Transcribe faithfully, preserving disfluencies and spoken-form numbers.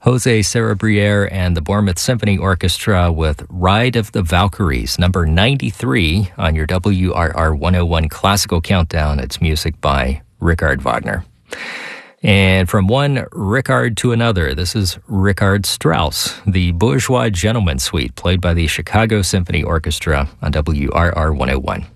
Jose Sarabriere and the Bournemouth Symphony Orchestra with Ride of the Valkyries, number ninety-three on your W R R one oh one Classical Countdown. It's music by Richard Wagner. And from one Richard to another, this is Richard Strauss, the Bourgeois Gentleman Suite, played by the Chicago Symphony Orchestra on W R R one oh one.